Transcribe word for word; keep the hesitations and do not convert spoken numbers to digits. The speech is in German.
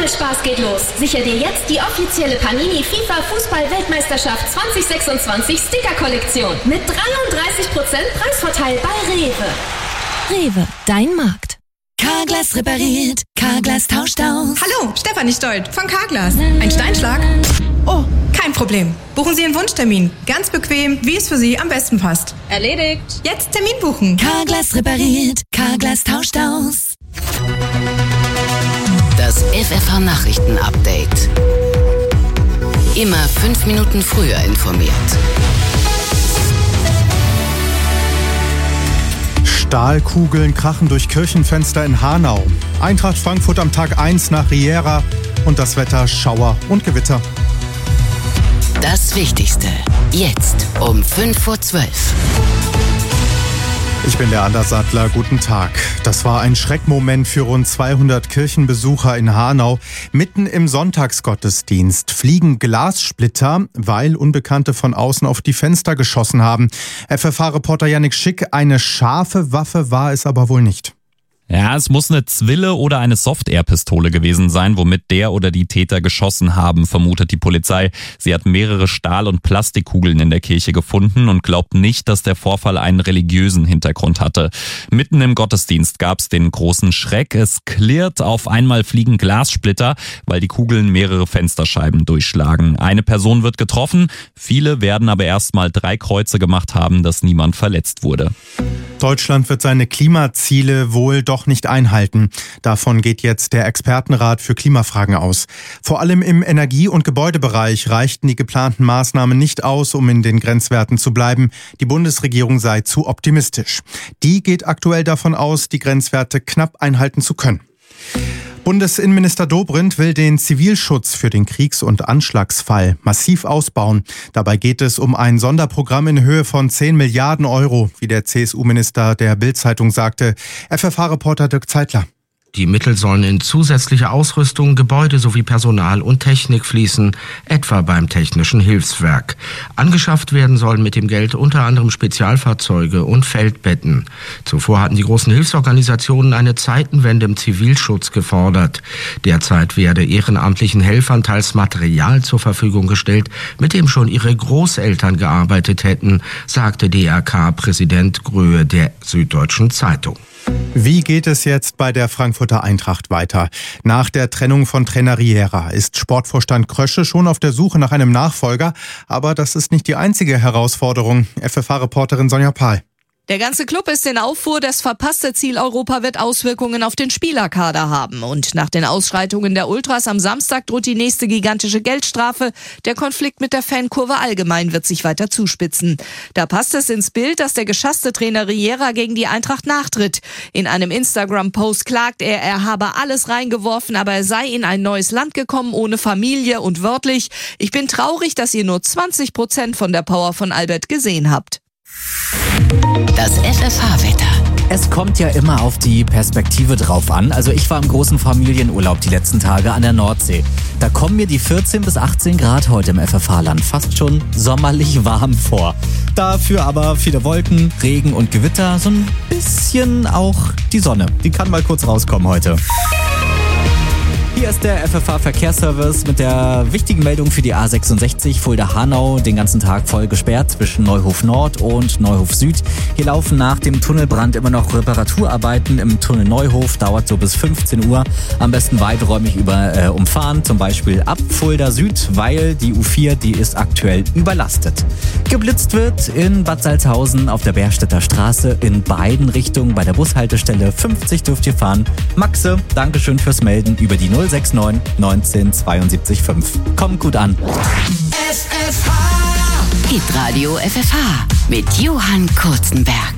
Spaß geht los. Sicher dir jetzt die offizielle Panini FIFA Fußball-Weltmeisterschaft zwanzig sechsundzwanzig Sticker-Kollektion mit dreiunddreißig Prozent Preisvorteil bei Rewe. Rewe, dein Markt. Carglass repariert, Carglass tauscht aus. Hallo, Stefanie Stolt von Carglass. Ein Steinschlag? Oh, kein Problem. Buchen Sie Ihren Wunschtermin. Ganz bequem, wie es für Sie am besten passt. Erledigt. Jetzt Termin buchen. Carglass repariert, Carglass tauscht aus. Das F F H-Nachrichten-Update. Immer fünf Minuten früher informiert. Stahlkugeln krachen durch Kirchenfenster in Hanau. Eintracht Frankfurt am Tag eins nach Riera und das Wetter Schauer und Gewitter. Das Wichtigste jetzt um fünf Uhr zwölf. Ich bin der Anders Sattler, guten Tag. Das war ein Schreckmoment für rund zweihundert Kirchenbesucher in Hanau. Mitten im Sonntagsgottesdienst fliegen Glassplitter, weil Unbekannte von außen auf die Fenster geschossen haben. F F H-Reporter Yannick Schick, eine scharfe Waffe war es aber wohl nicht. Ja, es muss eine Zwille oder eine Soft-Air-Pistole gewesen sein, womit der oder die Täter geschossen haben, vermutet die Polizei. Sie hat mehrere Stahl- und Plastikkugeln in der Kirche gefunden und glaubt nicht, dass der Vorfall einen religiösen Hintergrund hatte. Mitten im Gottesdienst gab es den großen Schreck. Es klirrt, auf einmal fliegen Glassplitter, weil die Kugeln mehrere Fensterscheiben durchschlagen. Eine Person wird getroffen, viele werden aber erstmal drei Kreuze gemacht haben, dass niemand verletzt wurde. Deutschland wird seine Klimaziele wohl doch nicht einhalten. Davon geht jetzt der Expertenrat für Klimafragen aus. Vor allem im Energie- und Gebäudebereich reichten die geplanten Maßnahmen nicht aus, um in den Grenzwerten zu bleiben. Die Bundesregierung sei zu optimistisch. Die geht aktuell davon aus, die Grenzwerte knapp einhalten zu können. Bundesinnenminister Dobrindt will den Zivilschutz für den Kriegs- und Anschlagsfall massiv ausbauen. Dabei geht es um ein Sonderprogramm in Höhe von zehn Milliarden Euro, wie der C S U-Minister der Bild-Zeitung sagte. F F H-Reporter Dirk Zeitler. Die Mittel sollen in zusätzliche Ausrüstung, Gebäude sowie Personal und Technik fließen, etwa beim Technischen Hilfswerk. Angeschafft werden sollen mit dem Geld unter anderem Spezialfahrzeuge und Feldbetten. Zuvor hatten die großen Hilfsorganisationen eine Zeitenwende im Zivilschutz gefordert. Derzeit werde ehrenamtlichen Helfern teils Material zur Verfügung gestellt, mit dem schon ihre Großeltern gearbeitet hätten, sagte D R K-Präsident Gröhe der Süddeutschen Zeitung. Wie geht es jetzt bei der Frankfurter Eintracht weiter? Nach der Trennung von Trainer Riera ist Sportvorstand Krösche schon auf der Suche nach einem Nachfolger. Aber das ist nicht die einzige Herausforderung. F F H-Reporterin Sonja Pahl. Der ganze Club ist in Aufruhr, das verpasste Ziel Europa wird Auswirkungen auf den Spielerkader haben. Und nach den Ausschreitungen der Ultras am Samstag droht die nächste gigantische Geldstrafe. Der Konflikt mit der Fankurve allgemein wird sich weiter zuspitzen. Da passt es ins Bild, dass der geschasste Trainer Riera gegen die Eintracht nachtritt. In einem Instagram-Post klagt er, er habe alles reingeworfen, aber er sei in ein neues Land gekommen, ohne Familie und wörtlich: Ich bin traurig, dass ihr nur zwanzig Prozent von der Power von Albert gesehen habt. Das F F H-Wetter. Es kommt ja immer auf die Perspektive drauf an. Also ich war im großen Familienurlaub die letzten Tage an der Nordsee. Da kommen mir die vierzehn bis achtzehn Grad heute im F F H-Land fast schon sommerlich warm vor. Dafür aber viele Wolken, Regen und Gewitter, so ein bisschen auch die Sonne. Die kann mal kurz rauskommen heute. Hier ist der F F H-Verkehrsservice mit der wichtigen Meldung für die A sechsundsechzig Fulda-Hanau. Den ganzen Tag voll gesperrt zwischen Neuhof Nord und Neuhof Süd. Hier laufen nach dem Tunnelbrand immer noch Reparaturarbeiten im Tunnel Neuhof. Dauert so bis fünfzehn Uhr. Am besten weiträumig über, äh, umfahren, zum Beispiel ab Fulda Süd, weil die U vier, die ist aktuell überlastet. Geblitzt wird in Bad Salzhausen auf der Bergstädter Straße in beiden Richtungen bei der Bushaltestelle. fünfzig dürft ihr fahren. Maxe, Dankeschön fürs Melden über die null sechs neun neunzehn zweiundsiebzig fünf. Kommt gut an. F F H. Hitradio F F H mit Johann Kurzenberg.